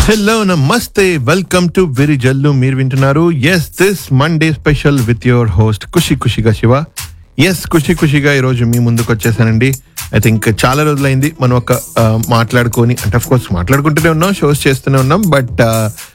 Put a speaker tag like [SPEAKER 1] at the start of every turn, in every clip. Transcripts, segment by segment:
[SPEAKER 1] Hello నమస్తే, welcome to Virijallu. మీరు వింటున్నారు yes this Monday special with your host ఖుషిగా Shiva. Yes ఖుషిగా ఈరోజు మీ ముందుకు వచ్చేసానండి. ఐ థింక్ చాలా రోజులైంది మనం ఒక మాట్లాడుకొని, అంటే ఆఫ్ కోర్స్ మాట్లాడుకుంటూనే ఉన్నాం, షోస్ చేస్తూనే ఉన్నాం. బట్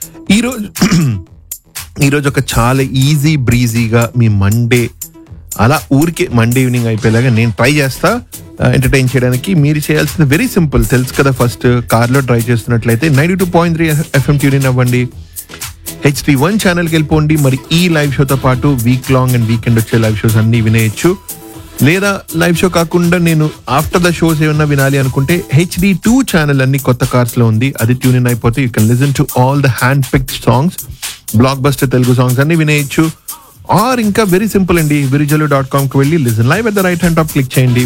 [SPEAKER 1] ఈరోజు ఒక చాలా ఈజీ బ్రీజీగా మీ మండే అలా ఊరికే మండే ఈవినింగ్ అయిపోయేలాగా నేను ట్రై చేస్తా ఎంటర్టైన్ చేయడానికి. మీరు చేయాల్సింది వెరీ సింపుల్, తెలుసు కదా. ఫస్ట్ కార్లో డ్రైవ్ చేస్తున్నట్లయితే 92.3 FM ట్యూన్ అవ్వండి. HD1 ఛానల్కి వెళ్ళిపోండి. మరి ఈ లైవ్ షోతో పాటు వీక్ లాంగ్ అండ్ వీకెండ్ వచ్చే లైవ్ షోస్ అన్ని వినేయచ్చు. లేదా లైవ్ షో కాకుండా నేను ఆఫ్టర్ ద షోస్ ఏమన్నా వినాలి అనుకుంటే HD2 ఛానల్ అన్ని కొత్త కార్స్ లో ఉంది, అది ట్యూన్ ఇన్ అయిపోతే you can listen to all the hand picked songs, block buster Telugu songs అన్ని వినేయచ్చు. ఆర్ ఇంకా వెరీ సింపుల్ అండి, virijalo.com కి వెళ్ళి listen live at the right hand top click చేయండి.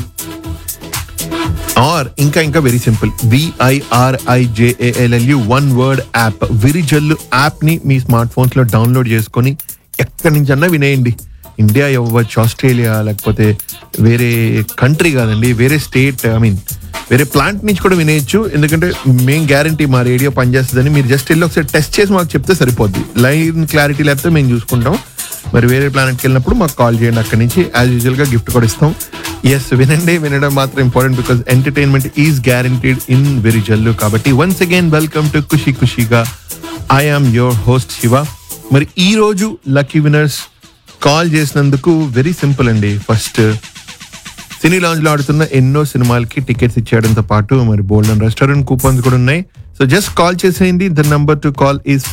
[SPEAKER 1] ఆర్ ఇంకా very simple, VIRIJALLU one word app, Virijallu app ని మీ smart phones లో download చేసుకొని ఎక్కడి నుంచి అన్నా వినేయండి. ఇండియా అవ్వచ్చు, ఆస్ట్రేలియా, లేకపోతే వేరే కంట్రీ కాదండి, వేరే స్టేట్, ఐ మీన్ వేరే ప్లాంట్ నుంచి కూడా వినేయచ్చు. ఎందుకంటే మేము గ్యారంటీ మా రేడియో పనిచేస్తుందని. మీరు జస్ట్ వెళ్ళి ఒకసారి టెస్ట్ చేసి మాకు చెప్తే సరిపోద్ది. లైన్ క్లారిటీ లేకపోతే మేము చూసుకుంటాం. మరి వేరే ప్లానెట్కి వెళ్ళినప్పుడు మాకు కాల్ చేయండి, అక్కడి నుంచి యాజ్ యూజువల్ గా గిఫ్ట్ కూడా ఇస్తాం. ఎస్, వినడం మాత్రం important, because entertainment is guaranteed in Virijallu. కాబట్టి once again welcome to ఖుషిగా. I am your host Shiva. మరి ఈ రోజు లక్కీ విన్నర్స్ కాల్ చేసినందుకు వెరీ సింపుల్ అండి. ఫస్ట్ సినీ లాంజ్ లో ఆడుతున్న ఎన్నో సినిమాలకి టికెట్స్ ఇచ్చేయడంతో పాటు మరి బోల్డ్ అండ్ రెస్టారెంట్ కూపన్స్ కూడా ఉన్నాయి. సో జస్ట్ కాల్ చేసేయండి. The number to call is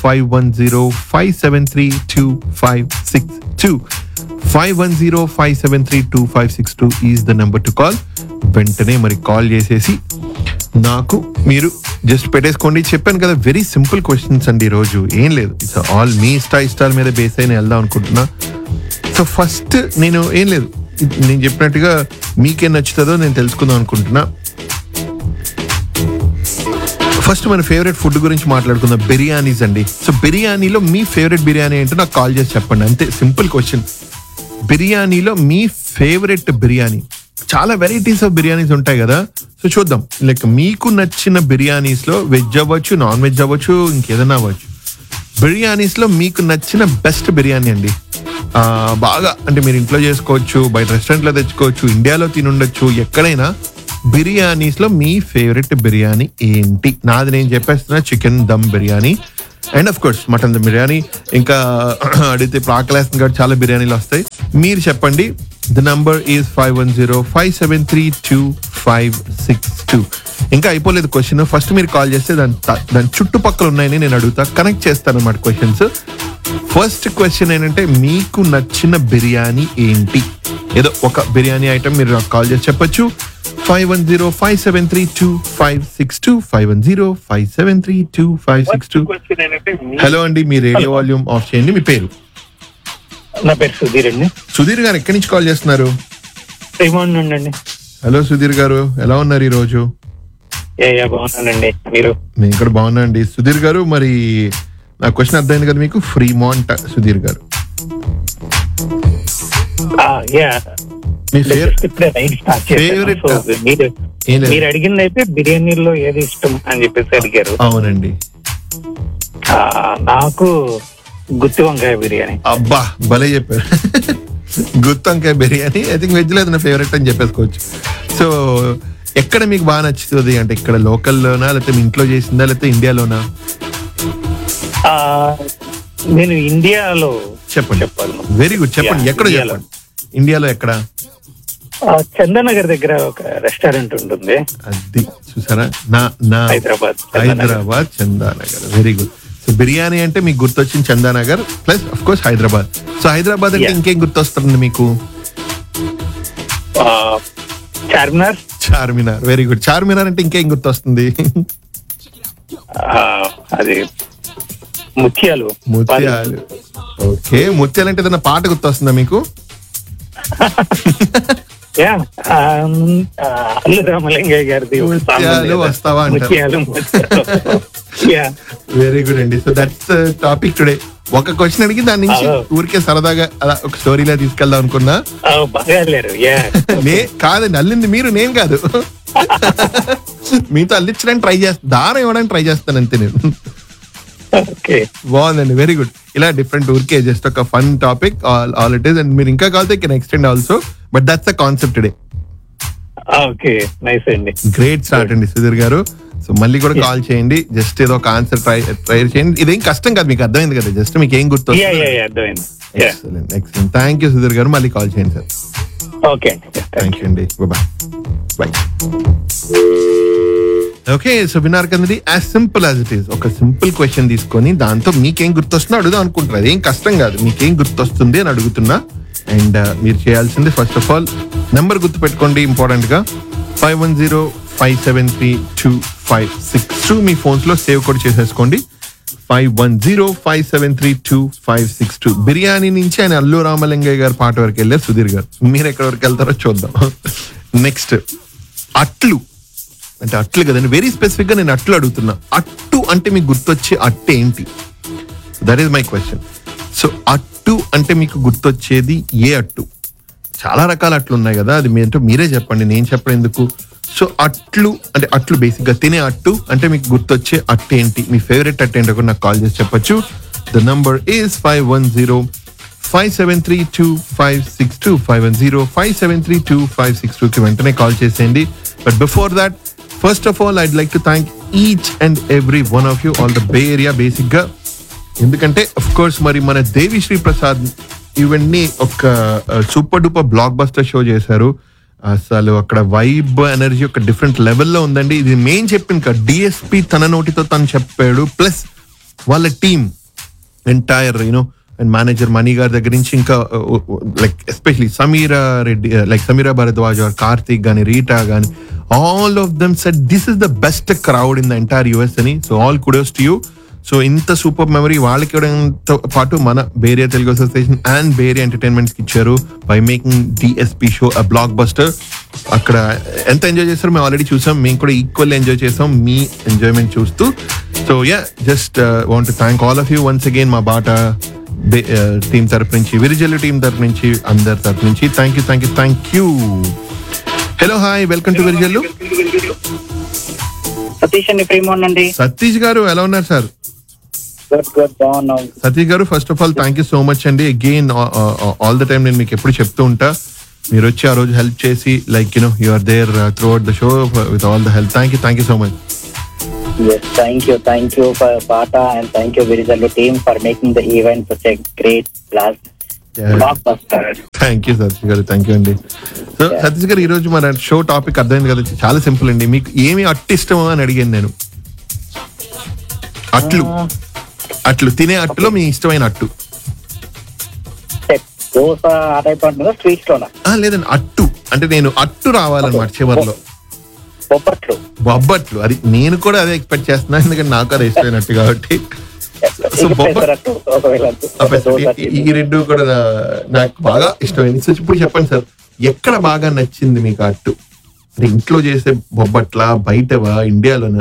[SPEAKER 1] 510-573-2562. 510-573-2562 is the number to call. వెంటనే మరి కాల్ చేసేసి నాకు మీరు జస్ట్ పెట్టేసుకోండి. చెప్పాను కదా, వెరీ సింపుల్ క్వశ్చన్స్ అండి. ఈరోజు ఏం లేదు, ఇట్స్ ఆల్ మీ ఇష్టాల మీద బేస్ అయిన వెళ్దాం అనుకుంటున్నా. సో ఫస్ట్ నేను ఏం లేదు, నేను చెప్పినట్టుగా మీకేం నచ్చుతుందో నేను తెలుసుకుందాం అనుకుంటున్నా. ఫస్ట్ మన ఫేవరెట్ ఫుడ్ గురించి మాట్లాడుకుందాం, బిర్యానీస్ అండి. సో బిర్యానీలో మీ ఫేవరెట్ బిర్యానీ ఏంటో నాకు కాల్ చేసి చెప్పండి. అంతే, సింపుల్ క్వశ్చన్. బిర్యానీలో మీ ఫేవరెట్ బిర్యానీ. చాలా వెరైటీస్ ఆఫ్ బిర్యానీస్ ఉంటాయి కదా. సో చూద్దాం, లైక్ మీకు నచ్చిన బిర్యానీస్ లో వెజ్ అవ్వచ్చు, నాన్ వెజ్ అవ్వచ్చు, ఇంకేదైనా అవ్వచ్చు. బిర్యానీస్ లో మీకు నచ్చిన బెస్ట్ బిర్యానీ అండి. బాగా అంటే మీరు ఇంట్లో చేసుకోవచ్చు, బయట రెస్టారెంట్ లో తెచ్చుకోవచ్చు, ఇండియాలో తినుండొచ్చు, ఎక్కడైనా. బిర్యానీస్ లో మీ ఫేవరెట్ బిర్యానీ ఏంటి? నాది నేను చెప్పేస్తున్నా, chicken dum biryani and of course mutton dum biryani. ఇంకా అడిగితే ఇప్పుడు ఆకలేస్తుంది కాబట్టి చాలా బిర్యానీలు వస్తాయి. మీరు చెప్పండి. The number is 510-573-2562. ఇంకా అయిపోలేదు క్వశ్చన్. ఫస్ట్ మీరు కాల్ చేస్తే దాని చుట్టుపక్కల ఉన్నాయని నేను అడుగుతా, కనెక్ట్ చేస్తాను అన్నమాట క్వశ్చన్స్. ఫస్ట్ క్వశ్చన్ ఏంటంటే, మీకు నచ్చిన బిర్యానీ ఏంటి? ఏదో ఒక బిర్యానీ ఐటమ్ మీరు నాకు కాల్ చేసి చెప్పొచ్చు. 510-573-2562. 510-573-2562. హలో అండి, మీ రేడియో వాల్యూమ్ ఆఫ్ చేయండి. మీ పేరు?
[SPEAKER 2] నా పేరు సుధీర్ అండి.
[SPEAKER 1] సుధీర్ గారు ఎక్కడి నుంచి కాల్ చేస్తున్నారు?
[SPEAKER 2] అండి.
[SPEAKER 1] హలో సుధీర్ గారు, ఎలా ఉన్నారు ఈ రోజు?
[SPEAKER 2] బాగున్నానండి, మీరు?
[SPEAKER 1] నేను కూడా బాగున్నా అండి. సుధీర్ గారు, మరి నా క్వశ్చన్ అర్థమైంది కదా మీకు? ఫ్రీమాంట్ సుధీర్ గారు, మీ ఫేవరెట్
[SPEAKER 2] మీరు అడిగింది అయితే బిర్యానీలో ఏది ఇష్టం అని చెప్పేసి అడిగారు.
[SPEAKER 1] అవునండి.
[SPEAKER 2] నాకు గుత్తి వంకాయ బిర్యానీ.
[SPEAKER 1] అబ్బా, భలే చెప్పారు. గుత్తి వంకాయ బిర్యానీ ఐ థింక్ వెజ్ లో నా ఫేవరెట్ అని చెప్పేసుకోవచ్చు. సో ఎక్కడ మీకు బాగా నచ్చుతుంది? అంటే ఇక్కడ లోకల్లోనా, లేకపోతే మీ ఇంట్లో చేసిందా, లేకపోతే ఇండియాలోనా?
[SPEAKER 2] నేను ఇండియాలో
[SPEAKER 1] చెప్పండి. వెరీ గుడ్, చెప్పండి. ఎక్కడ చెప్పండి? ఇండియాలో ఎక్కడ?
[SPEAKER 2] చందానగర్ దగ్గర ఒక రెస్టారెంట్ ఉంటుంది.
[SPEAKER 1] అది చూసారా,
[SPEAKER 2] Hyderabad
[SPEAKER 1] Chandanagar. Very good. So biryani అంటే మీకు గుర్తొచ్చింది Chandanagar plus of course Hyderabad. So Hyderabad అంటే ఇంకేం గుర్తొస్తుంది మీకు? చార్మినార్. Very good. చార్మినార్ అంటే ఇంకేం గుర్తొస్తుంది?
[SPEAKER 2] అది ముత్యాలు.
[SPEAKER 1] ఓకే, ముత్యాలు అంటే ఏదైనా పాట గుర్తొస్తుందా మీకు?
[SPEAKER 2] అల్లు రామలింగయ్య గారిది
[SPEAKER 1] వస్తావా అంటారు. వెరీ గుడ్ అండి. So that's topic today. ఒక క్వశ్చన్ అడిగి దాని నుంచి ఊరికే సరదాగా అలా ఒక స్టోరీలా తీసుకెళ్దాం అనుకున్నా. కాదండి, అల్లింది మీరు, నేను కాదు. మీతో అల్లించడానికి ట్రై చేస్తాను, దారం ఇవ్వడానికి ట్రై చేస్తాను అంతే నేను.
[SPEAKER 2] ఓకే.
[SPEAKER 1] బాగుందండి, వెరీ గుడ్. ఇలా డిఫరెంట్ ఊరికే జస్ట్ ఒక fun topic all it is. And మీరు ఇంకా కావాలితే can extend also, but that's the concept today.
[SPEAKER 2] Okay, nice అండి.
[SPEAKER 1] గ్రేట్ స్టార్ట్ అండి సుధీర్ గారు. సో మళ్ళీ కూడా కాల్ చేయండి, జస్ట్ ఏదో ఒక ఆన్సర్ ట్రై చేయండి. ఇదేం కష్టం కాదు, మీకు అర్థమైంది కదా, జస్ట్ మీకు ఏం గుర్తు.
[SPEAKER 2] అర్థమైంది.
[SPEAKER 1] Excellent excellent, thank you Sudheer గారు, మళ్ళీ కాల్ చేయండి సార్.
[SPEAKER 2] ఓకే అండి,
[SPEAKER 1] థ్యాంక్ యూ అండి, బాయ్ బాయ్. ఓకే, సో విన్నారు కదండి, as simple as it is. ఒక సింపుల్ క్వశ్చన్ తీసుకొని దాంతో మీకేం గుర్తొస్తుందో అడుగుదాం అనుకుంటున్నారు. అదేం కష్టం కాదు, మీకేం గుర్తొస్తుంది అని అడుగుతున్నా. అండ్ మీరు చేయాల్సింది ఫస్ట్ ఆఫ్ ఆల్ నెంబర్ గుర్తు పెట్టుకోండి, ఇంపార్టెంట్ గా 5105732562. మీ ఫోన్స్ లో సేవ్ కూడా చేసేసుకోండి, 5105732562. బిర్యానీ నుంచి ఆయన అల్లు రామలింగయ్య గారి పాట వరకు వెళ్ళారు సుధీర్ గారు. మీరు ఎక్కడి వరకు వెళ్తారో చూద్దాం. నెక్స్ట్, అట్లు అంటే అట్లు కదండి, వెరీ స్పెసిఫిక్ గా నేను అట్లు అడుగుతున్నా. అట్టు అంటే మీకు గుర్తొచ్చే అట్టు ఏంటి? That is my question. So అట్టు అంటే మీకు గుర్తొచ్చేది ఏ అట్టు? చాలా రకాల అట్లు ఉన్నాయి కదా, అది మీరే చెప్పండి, నేను చెప్పడం ఎందుకు. సో అట్లు అంటే అట్లు బేసిక్ గా తినే అట్టు అంటే మీకు గుర్తొచ్చే అట్టు ఏంటి? మీ ఫేవరెట్ అట్టు ఏంటో కూడా నాకు కాల్ చేసి చెప్పొచ్చు. ద నంబర్ ఈస్ 5105732562, 5105732562 కి వెంటనే కాల్ చేసేయండి. But before that, first of all I'd like to thank each and every one of you, all the bay area basic గా. ఎందుకంటే అఫ్ కోర్స్ మరి మన దేవిశ్రీ ప్రసాద్ ఇవన్నీ ఒక super duper block buster show చేశారు. అసలు అక్కడ వైబ్ ఎనర్జీ ఒక డిఫరెంట్ లెవెల్లో ఉందండి. ఇది మెయిన్ చెప్పింది కదా, డిఎస్పి తన నోటితో తను చెప్పాడు, ప్లస్ వాళ్ళ team entire you know and manager మణి గారి దగ్గర నుంచి ఇంకా like especially Sameera Reddy, like Sameera Bharadwaj are Karthik గాని, రీటా గాని, all of them said this is the best crowd in the entire US అని. So all kudos to you. So ఇంత సూపర్ మెమరీ వాళ్ళకి ఇవ్వడంతో పాటు మన Bay Area Telugu association and Bay Area entertainments కి ఇచ్చారు by making DSP show a block buster. అక్కడ ఎంత ఎంజాయ్ చేస్తారో మేము ఆల్రెడీ చూసాం, మేము కూడా ఈక్వల్లీ ఎంజాయ్ చేసాం మీ ఎంజాయ్మెంట్ చూస్తూ. So yeah, just want to thank all of you once again, మా బాటా టీం తరపు నుంచి, విరిజల్లు టీం తరపు నుంచి, అందరి తరపు నుంచి thank you thank you thank you. Hello, hi, welcome to Virijallu.
[SPEAKER 2] Satish అండి, ప్రేమోన్ అండి.
[SPEAKER 1] సతీష్ గారు ఎలా ఉన్నారు సార్? సతీష్ గారు, first of all thank you so much అండి. అగైన్ ఆల్ ద టైమ్ నేను మీకు ఎప్పుడు చెప్తూ ఉంటా, మీరు వచ్చి ఆ రోజు హెల్ప్ చేసి like you are there through out the show with all the help. Thank you so much.
[SPEAKER 3] Yes, thank you for Bata and thank you Virizallu team for making the event such a great blast. Blockbuster.
[SPEAKER 1] Thank you Satish గారు, thank you అండి. So Satish గారు, ఈ రోజు మన show topic అర్థమైంది కదా, చాలా simple అండి. మీకు ఏమి అట్టు ఇష్టమో అని అడిగాను నేను. అట్లు తినే అట్టులో మీ ఇష్టమైన అట్టు?
[SPEAKER 3] దోస ఆ టైప్ అంటున్నా, స్వీట్ లోనా?
[SPEAKER 1] లేదండి, అట్టు అంటే నేను అట్టు రావాలన్నమాట చివర్లో. బొబ్బట్లు, అది నేను కూడా అదే ఎక్స్పెక్ట్ చేస్తున్నాను, ఎందుకంటే నాకు అది ఇష్టమైనట్టు కాబట్టి. సో ఈ రెండు కూడా నాకు బాగా ఇష్టమైంది. సో ఇప్పుడు చెప్పండి సార్, ఎక్కడ బాగా నచ్చింది మీకు అట్టు? ఇంట్లో చేసే బొబ్బట్లా, బయటవా, ఇండియాలోనా?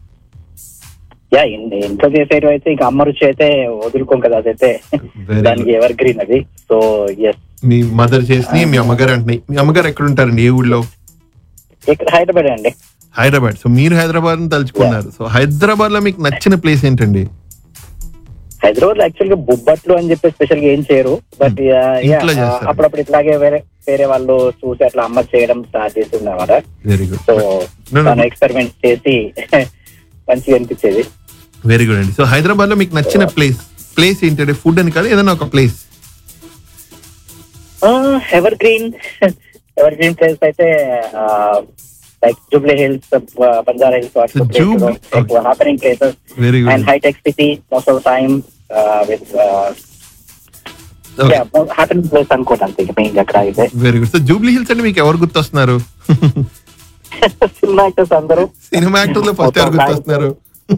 [SPEAKER 3] ఇంట్లో చేసేటి అయితే ఇంకా అమ్మ రుచి అయితే వదులుకోం కదా, అదైతే దానికి ఎవర్ గ్రీన్ అది. సో
[SPEAKER 1] మీ మదర్ చేసి మీ అమ్మగారు అంటున్నాయి. మీ అమ్మగారు ఎక్కడ ఉంటారండి, ఏ ఊళ్ళో?
[SPEAKER 3] ఇక్కడ హైదరాబాద్ అండి.
[SPEAKER 1] హైదరాబాద్. సో మీరు హైదరాబాద్ తలుచుకున్నారు. సో హైదరాబాద్ లో మీకు నచ్చిన ప్లేస్ ఏంటండి?
[SPEAKER 3] హైదరాబాద్ లో యాక్చువల్ గా బొబ్బట్లు అని చెప్పి స్పెషల్ గా ఏం చేయరు, బట్ అప్పుడప్పుడు ఇట్లాగే వేరే వాళ్ళు చూసి అట్లా అమ్మ చేయడం స్టార్ట్ చేస్తుంది అన్నమాట.
[SPEAKER 1] Very good.
[SPEAKER 3] సో ఎక్స్పెరిమెంట్ చేసి మంచిగా అనిపించేది.
[SPEAKER 1] వెరీ గుడ్ అండి. సో హైదరాబాద్ లో మీకు నచ్చిన ప్లేస్ ఏంటంటే, ఫుడ్ అని కాదు, ఏదైనా ఒక ప్లేస్?
[SPEAKER 3] ఎవర్ గ్రీన్ ప్లేస్ అయితే like Jubilee Hills, Banjara Hills, happening places.
[SPEAKER 1] Very good.
[SPEAKER 3] And high-tech city most of the time with happening place అనుకోవడానికి మెయిన్ అక్కడ అయితే.
[SPEAKER 1] Very good. So Jubilee hills అంటే మీకు ఎవరు గుర్తొస్తున్నారు?
[SPEAKER 3] సినిమా యాక్టర్స్ అందరూ.
[SPEAKER 1] Cinema actors లో first ఎవరు గుర్తొస్తున్నారు?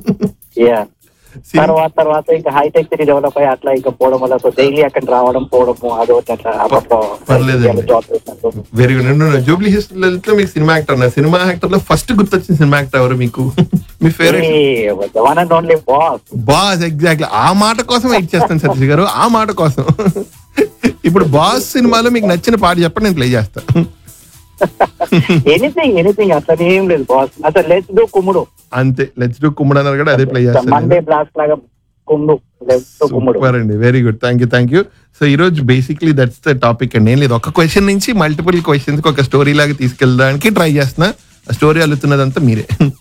[SPEAKER 3] తర్వాత ఇంకా హైటెక్ సిటీ డెవలప్ అయ్యి అట్లా ఇంకా పోవడం వల్ల డైలీ అక్కడ రావడం పోవడము అదొకటి అట్లా అప్పట్లో.
[SPEAKER 1] Very good. జూబ్లీ హిల్స్ లో మీకు సినిమా యాక్టర్, సినిమా యాక్టర్ లో ఫస్ట్ గుర్తొచ్చిన సినిమా యాక్టర్ ఎవరు మీకు? మీ favourite?
[SPEAKER 3] One and only
[SPEAKER 1] boss. Exactly ఆ మాట కోసం వెయిట్ చేస్తాను సతీష్ గారు, ఆ మాట కోసం. ఇప్పుడు బాస్ సినిమాలో మీకు నచ్చిన పాట చెప్పండి, నేను ప్లే చేస్తాను.
[SPEAKER 3] ఎనీథింగ్ అట్లా ఏం లేదు బాస్. అసలు లెట్స్ డూ కుమ్ముడు,
[SPEAKER 1] అంతే. లెట్స్ డూ కుమ్ముడు అన్నారు కూడా అదే ప్లే చేస్తాను.
[SPEAKER 3] మండే బ్లాస్ట్ లాగా కుండు గుమ్ముడు.
[SPEAKER 1] సూపర్ అండి, very good, thank you. So ఈ రోజు బేసిక్లీ దట్స్ ద టాపిక్ అండి. ఏం లేదు, ఒక క్వశ్చన్ నుంచి మల్టిపుల్ క్వశ్చన్స్ ఒక స్టోరీ లాగా తీసుకెళ్ళడానికి ట్రై చేస్తున్నా. ఆ స్టోరీ అల్లుతున్నదంతా మీరే.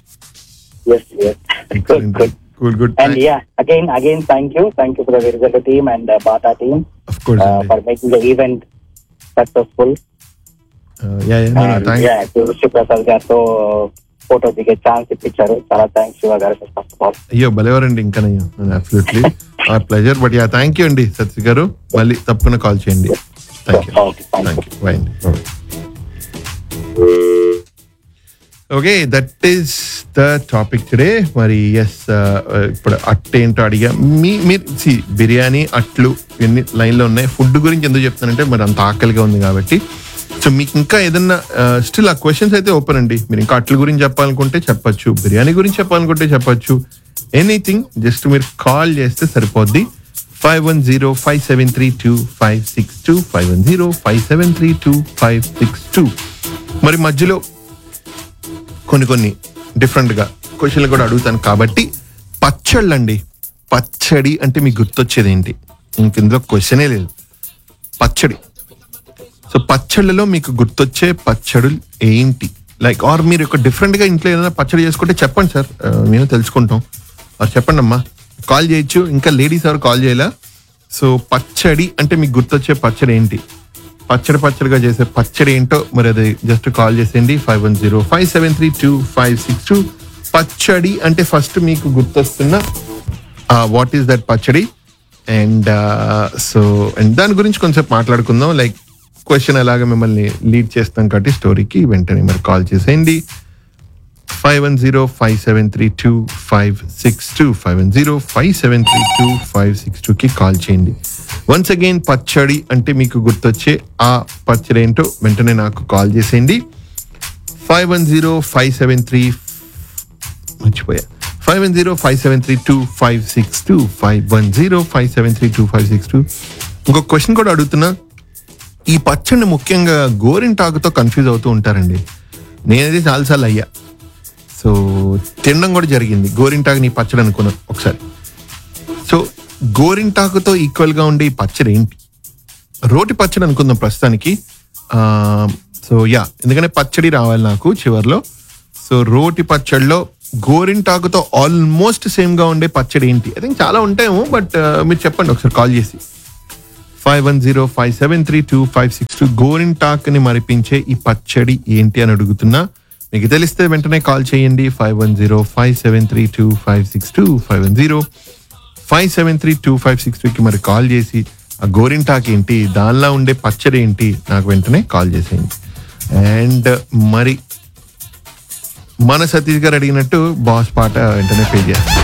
[SPEAKER 1] Good.
[SPEAKER 3] And yeah, again, thank you for the Virijalla team and Bata team.
[SPEAKER 1] Of course.
[SPEAKER 3] For making the event successful. Sivaprasad గారితో ఫోటో దిగే ఛాన్స్ ఇప్పించారు. చాలా థ్యాంక్స్ శివ గారు. ఫస్ట్ ఆఫ్ ఆల్
[SPEAKER 1] అయ్యో భలేవారండి, ఇంకనయ్యో absolutely are pleasure. But thank you అండి సత్య గారు, మళ్ళీ తప్పకుండా కాల్ చేయండి. Thank you. బై అండి. Okay, that is the topic today. మరి ఎస్, ఇప్పుడు అట్టేంటో అడిగా. మీరు బిర్యానీ అట్లు ఇవన్నీ లైన్లో ఉన్నాయి. ఫుడ్ గురించి ఎందుకు చెప్తానంటే మరి అంత ఆకలిగా ఉంది కాబట్టి. సో మీకు ఇంకా ఏదన్నా స్టిల్ ఆ క్వశ్చన్స్ అయితే ఓపెన్ అండి. మీరు ఇంకా అట్ల గురించి చెప్పాలనుకుంటే చెప్పచ్చు, బిర్యానీ గురించి చెప్పాలనుకుంటే చెప్పచ్చు, ఎనీథింగ్. జస్ట్ మీరు కాల్ చేస్తే సరిపోద్ది. 5105732562 5105732562. మరి మధ్యలో కొన్ని డిఫరెంట్గా క్వశ్చన్లు కూడా అడుగుతాను కాబట్టి. పచ్చళ్ళు అండి, పచ్చడి అంటే మీకు గుర్తొచ్చేది ఏంటి? ఇందులో క్వశ్చనే లేదు, పచ్చడి. సో పచ్చళ్ళలో మీకు గుర్తొచ్చే పచ్చడులు ఏంటి? లైక్ ఆర్ మీరు ఒక డిఫరెంట్గా ఇంట్లో ఏదైనా పచ్చడి చేసుకుంటే చెప్పండి సార్, మేము తెలుసుకుంటాం. ఆర్ చెప్పండి అమ్మా, కాల్ చేయొచ్చు. ఇంకా లేడీస్ ఎవరు కాల్ చేయాలా? సో పచ్చడి అంటే మీకు గుర్తొచ్చే పచ్చడి ఏంటి? పచ్చడిగా చేసే పచ్చడి ఏంటో మరి అది జస్ట్ కాల్ చేసేయండి. 5105732562. పచ్చడి అంటే ఫస్ట్ మీకు గుర్తొస్తున్న వాట్ ఈస్ దట్ పచ్చడి? అండ్ దాని గురించి కొంచెం మాట్లాడుకుందాం. లైక్ క్వశ్చన్ అలాగా మిమ్మల్ని లీడ్ చేస్తాం కాబట్టి స్టోరీకి వెంటనే మరి కాల్ చేసేయండి. 5105732562 5105732562కి కాల్ చేయండి. వన్స్ అగైన్, పచ్చడి అంటే మీకు గుర్తొచ్చే ఆ పచ్చడి ఏంటో వెంటనే నాకు కాల్ చేసేయండి. 5105732562 5105732562. ఇంకొక క్వశ్చన్ కూడా అడుగుతున్నా. ఈ పచ్చడిని ముఖ్యంగా గోరింటాకుతో కన్ఫ్యూజ్ అవుతూ ఉంటారండి. నేనైతే చాలాసార్లు అయ్యా. సో తినడం కూడా జరిగింది. గోరింటాకుని పచ్చడి అనుకున్నాను ఒకసారి. సో గోరింటాకుతో ఈక్వల్గా ఉండే ఈ పచ్చడి ఏంటి? రోటి పచ్చడి అనుకుందాం ప్రస్తుతానికి. సో ఎందుకంటే పచ్చడి రావాలి నాకు చివర్లో. సో రోటి పచ్చడిలో గోరింటాకుతో ఆల్మోస్ట్ సేమ్గా ఉండే పచ్చడి ఏంటి? ఐ థింక్ చాలా ఉంటాయేమో, బట్ మీరు చెప్పండి ఒకసారి కాల్ చేసి. 5105732562. గోరింటాకుని మరిపించే ఈ పచ్చడి ఏంటి అని అడుగుతున్నా. మీకు తెలిస్తే వెంటనే కాల్ చేయండి. 5105732562 5105732562కి మరి కాల్ చేసి ఆ గోరింటాకు ఏంటి, దానిలో ఉండే పచ్చడి ఏంటి నాకు వెంటనే కాల్ చేసేయండి. అండ్ మరి మన సతీష్ గారు అడిగినట్టు బాస్ పాట వెంటనే పే చేస్తాం.